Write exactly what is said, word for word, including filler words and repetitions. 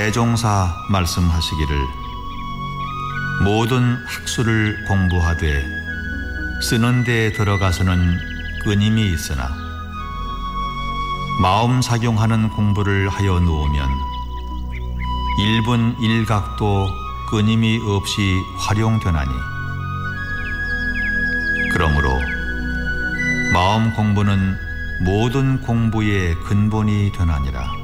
대종사 말씀하시기를 모든 학술을 공부하되 쓰는 데에 들어가서는 끊임이 있으나 마음 작용하는 공부를 하여 놓으면 일분 일각도 끊임이 없이 활용되나니 그러므로 마음 공부는 모든 공부의 근본이 되나니라.